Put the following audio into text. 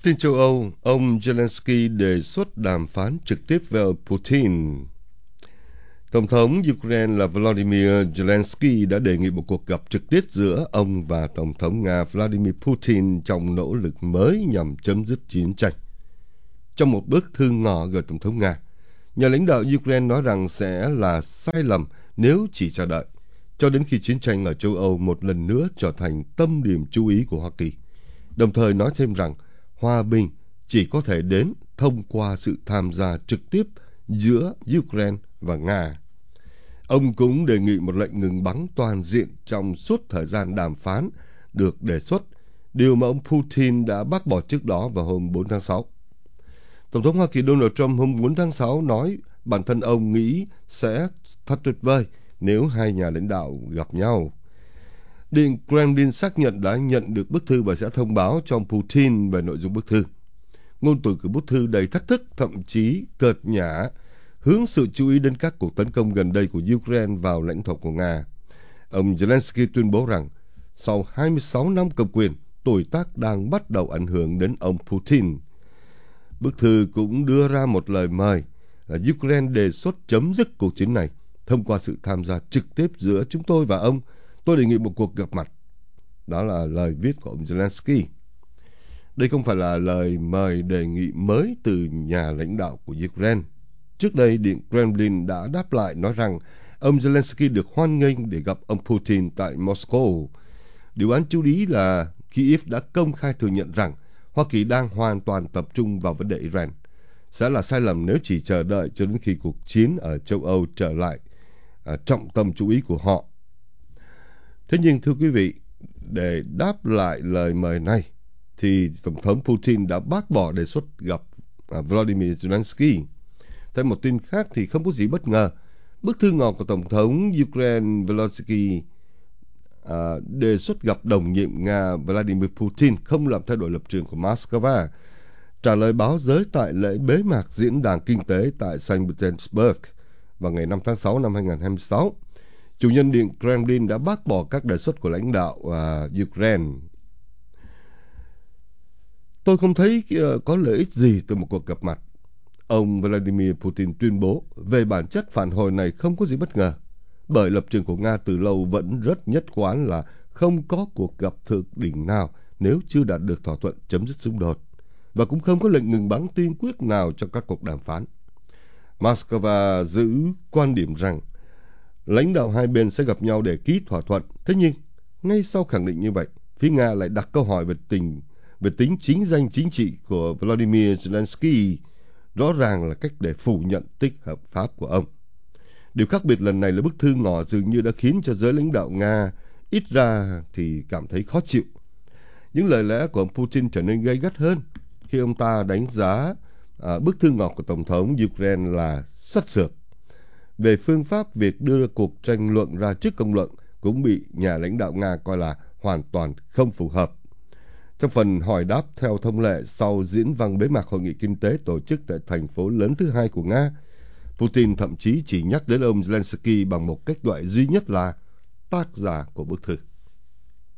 Tin châu Âu, ông Zelensky đề xuất đàm phán trực tiếp với ông Putin. Tổng thống Ukraine là Volodymyr Zelensky đã đề nghị một cuộc gặp trực tiếp giữa ông và Tổng thống Nga Vladimir Putin trong nỗ lực mới nhằm chấm dứt chiến tranh. Trong một bức thư ngỏ gửi Tổng thống Nga, nhà lãnh đạo Ukraine nói rằng sẽ là sai lầm nếu chỉ chờ đợi cho đến khi chiến tranh ở châu Âu một lần nữa trở thành tâm điểm chú ý của Hoa Kỳ. Đồng thời nói thêm rằng hòa bình chỉ có thể đến thông qua sự tham gia trực tiếp giữa Ukraine và Nga. Ông cũng đề nghị một lệnh ngừng bắn toàn diện trong suốt thời gian đàm phán được đề xuất, điều mà ông Putin đã bác bỏ trước đó vào hôm 4 tháng 6. Tổng thống Hoa Kỳ Donald Trump hôm 4 tháng 6 nói bản thân ông nghĩ sẽ thật tuyệt vời nếu hai nhà lãnh đạo gặp nhau. Điện Kremlin xác nhận đã nhận được bức thư và sẽ thông báo cho ông Putin về nội dung bức thư. Ngôn từ của bức thư đầy thách thức, thậm chí cợt nhả, hướng sự chú ý đến các cuộc tấn công gần đây của Ukraine vào lãnh thổ của Nga. Ông Zelensky tuyên bố rằng sau 26 năm cầm quyền, tuổi tác đang bắt đầu ảnh hưởng đến ông Putin. Bức thư cũng đưa ra một lời mời là Ukraine đề xuất chấm dứt cuộc chiến này thông qua sự tham gia trực tiếp giữa chúng tôi và ông. Tôi đề nghị một cuộc gặp mặt. Đó là lời viết của ông Zelensky. Đây không phải là lời mời đề nghị mới từ nhà lãnh đạo của Ukraine. Trước đây, Điện Kremlin đã đáp lại nói rằng ông Zelensky được hoan nghênh để gặp ông Putin tại Moscow. Điều đáng chú ý là Kyiv đã công khai thừa nhận rằng Hoa Kỳ đang hoàn toàn tập trung vào vấn đề Iran. Sẽ là sai lầm nếu chỉ chờ đợi cho đến khi cuộc chiến ở châu Âu trở lại trọng tâm chú ý của họ. Thế nhưng thưa quý vị, để đáp lại lời mời này, thì Tổng thống Putin đã bác bỏ đề xuất gặp Volodymyr Zelensky. Theo một tin khác thì không có gì bất ngờ. Bức thư ngỏ của Tổng thống Ukraine Volodymyr đề xuất gặp đồng nhiệm Nga Vladimir Putin không làm thay đổi lập trường của Moscow. Trả lời báo giới tại lễ bế mạc diễn đàn kinh tế tại Saint Petersburg vào ngày 5 tháng 6 năm 2026, chủ nhân Điện Kremlin đã bác bỏ các đề xuất của lãnh đạo Ukraine. Tôi không thấy có lợi ích gì từ một cuộc gặp mặt. Ông Vladimir Putin tuyên bố về bản chất phản hồi này không có gì bất ngờ, bởi lập trường của Nga từ lâu vẫn rất nhất quán là không có cuộc gặp thượng đỉnh nào nếu chưa đạt được thỏa thuận chấm dứt xung đột, và cũng không có lệnh ngừng bắn tiên quyết nào cho các cuộc đàm phán. Moscow giữ quan điểm rằng lãnh đạo hai bên sẽ gặp nhau để ký thỏa thuận. Thế nhưng, ngay sau khẳng định như vậy, phía Nga lại đặt câu hỏi về tính chính danh chính trị của Volodymyr Zelensky, rõ ràng là cách để phủ nhận tính hợp pháp của ông. Điều khác biệt lần này là bức thư ngỏ dường như đã khiến cho giới lãnh đạo Nga ít ra thì cảm thấy khó chịu. Những lời lẽ của ông Putin trở nên gay gắt hơn khi ông ta đánh giá bức thư ngỏ của Tổng thống Ukraine là sắt sược. Về phương pháp, việc đưa cuộc tranh luận ra trước công luận cũng bị nhà lãnh đạo Nga coi là hoàn toàn không phù hợp. Trong phần hỏi đáp theo thông lệ sau diễn văn bế mạc hội nghị kinh tế tổ chức tại thành phố lớn thứ hai của Nga, Putin thậm chí chỉ nhắc đến ông Zelensky bằng một cách gọi duy nhất là tác giả của bức thư.